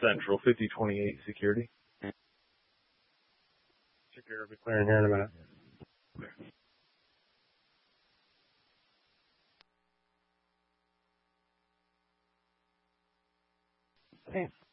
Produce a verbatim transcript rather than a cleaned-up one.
Central, fifty twenty-eight security. Security will be clearing here in a minute. Okay.